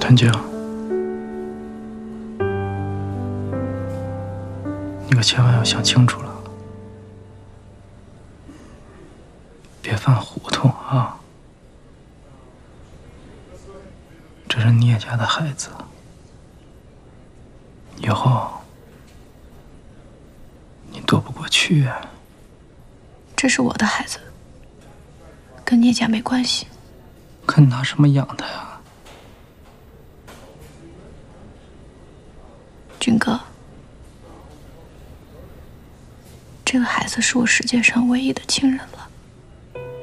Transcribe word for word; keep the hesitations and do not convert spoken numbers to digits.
谭静，你可千万要想清楚了，别犯糊涂啊！这是聂家的孩子，以后你躲不过去。 这是我的孩子，跟聂家没关系。 可你拿什么养他呀？ 军哥，这个孩子是我世界上唯一的亲人了。